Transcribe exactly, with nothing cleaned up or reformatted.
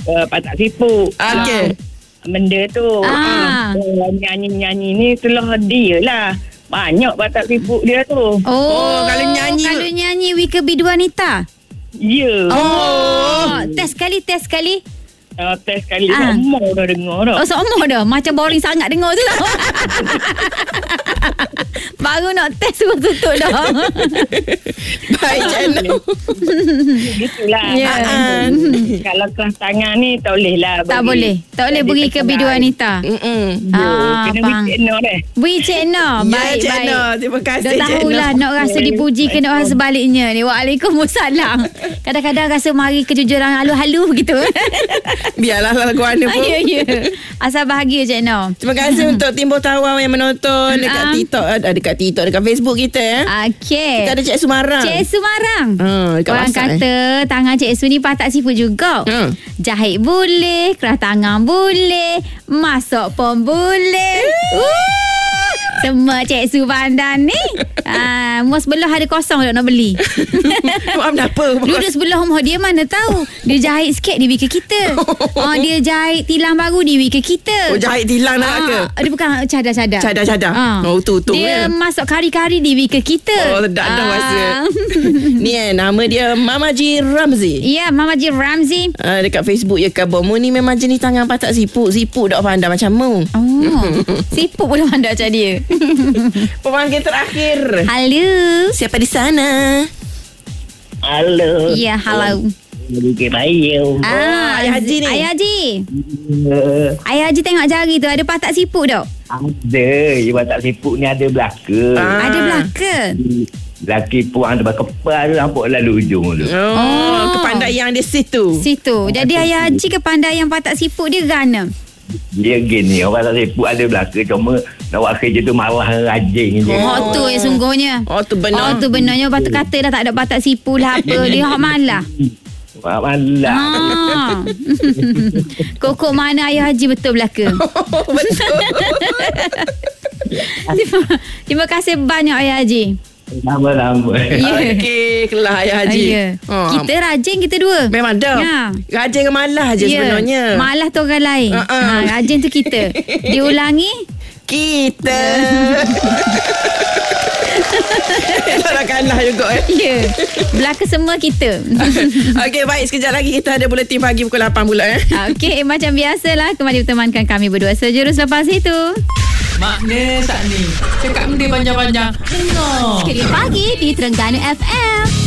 uh, Patak Sipuk. Okey. Benda tu. Ah. Uh, nyanyi-nyanyi ni itulah dia lah. Banyak Patak Sipuk dia tu. Oh, Oh, kalau nyanyi- Kalau nyanyi Wika Biduanita. Ya. Oh, Oh. Test sekali, test sekali. Uh, test sekali Ah. semua dah dengar dah. Oh, seumur dah. Macam boring sangat dengar tu tau. Baru nak test pun tutup dah. Baik, Cik Noh. Gitulah. Ya. Ah, Kalau kelas tangan ni tak boleh lah. Tak bagi- boleh. Tak boleh beri ke Biduanita. Mm-mm. Ya, Ah, kena faham. bikin no deh. Beri Cik Noh. Ya, Baik, Cik baik. Noh. Terima kasih, Dah Cik tahulah Noh. nak rasa dipuji ke nak rasa sebaliknya ni. Waalaikumsalam. Kadang-kadang rasa mari kejujuran halu-halu begitu. Biarlah lagu mana pun. Ya, ya. Asal bahagia Cik Noh. Terima kasih untuk Timbo Tawau yang menonton dekat Ah. TikTok, ada dekat TikTok, dekat Facebook kita eh. Okey. Kita ada Cik Sumarang. Cik Sumarang. Ah, dekat Orang masak, kata tangan Cik Su ni patak siput juga. Hmm. Jahit boleh, kerah tangan boleh, masak pun boleh. Uh, semua Cik Su pandang ni. Ah, rumah sebelah ada kosong tak nak beli. Maaf kenapa? Duduk sebelah rumah dia mana tahu. Dia jahit sikit dia bagi ke kita. Ah, dia jahit tilang baru dia bagi ke kita. Oh, jahit tilang nak ke? Ah, dia bukan cadar-cadar. Cadar-cadar. Ah. Oh, tu tu. Dia ya. masuk kari-kari dia bagi ke kita. Oh, sedap dah rasa. Ah. Ni eh, nama dia Mama Ji Ramzi. Ya, Mama Ji Ramzi. Uh, dekat Facebook ya kabar mu ni memang jenis tangan patak siput. Siput tak pandai macam mu. Oh, siput boleh pandai macam dia. Pemanggil terakhir. Halo. Siapa di sana? Halo. Ya, halo. Okey, baik. Ah, Ayah Haji ni. Ayah Haji. Uh, Ayah Haji tengok jari tu ada patak siput tak? ada. Je Patak Sipuk ni ada belaka. Ah. Ada belaka. Laki puang ada kepal tu nampak lalu ujung tu. Oh, Oh. kepandaian dia situ. Situ. Jadi Ayah Haji kepandaian patak siput dia gana. Dia gini, orang Patak Sipuk ada belaka. Cuma nak buat kerja tu marah rajin je. Oh, tu yang sungguhnya. Oh, tu benar. Oh, tu benarnya. Lepas tu kata dah tak ada patak siput lah apa. Dia hak malah. Malah. Ah. Kokok mana Ayah Haji betul belaka. Betul. terima, terima kasih banyak Ayah Haji. Lama-lama. Ya. Okey, kelah Ayah Haji. Ya. Oh. Kita rajin kita dua. Memang dah. Ya. Rajin dengan malah je Ya. sebenarnya. Malah tu orang lain. Uh-uh. Ha, rajin tu kita. Diulangi. Kita. Tak nak kalah juga eh. Ya. Belaka semua kita. Okey, baik. Sekejap lagi kita ada buletin pagi pukul lapan pula eh. Okey, macam biasalah kembali bertemankan kami berdua sejurus lepas itu. Makna tak ni. Cakap benda panjang-panjang. Dengar. Sekali pagi di Terengganu F M.